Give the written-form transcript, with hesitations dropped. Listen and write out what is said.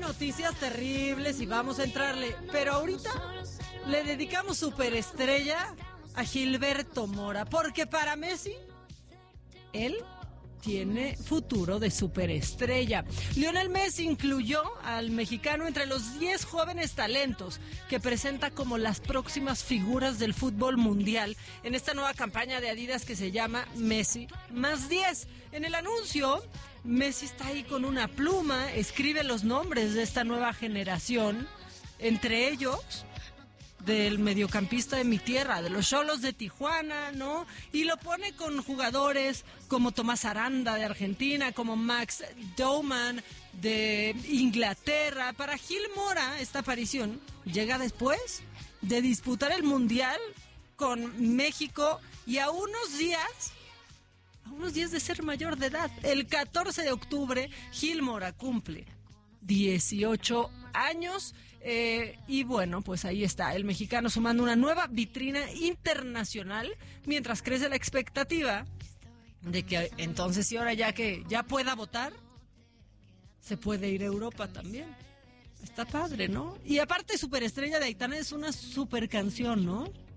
noticias terribles y vamos a entrarle. Pero ahorita le dedicamos superestrella a Gilberto Mora, porque para Messi, él tiene futuro de superestrella. Lionel Messi incluyó al mexicano entre los 10 jóvenes talentos que presenta como las próximas figuras del fútbol mundial en esta nueva campaña de Adidas que se llama Messi más 10. En el anuncio, Messi está ahí con una pluma, escribe los nombres de esta nueva generación, entre ellos del mediocampista de mi tierra, de los Xolos de Tijuana, ¿no? Y lo pone con jugadores como Tomás Aranda de Argentina, como Max Doman de Inglaterra. Para Gil Mora, esta aparición llega después de disputar el Mundial con México y a unos días de ser mayor de edad. El 14 de octubre, Gil Mora cumple 18 años. Y bueno, pues ahí está, el mexicano sumando una nueva vitrina internacional, mientras crece la expectativa de que entonces, sí, ahora ya que ya pueda votar, se puede ir a Europa también. Está padre, ¿no? Y aparte, Superestrella de Aitana es una super canción, ¿no?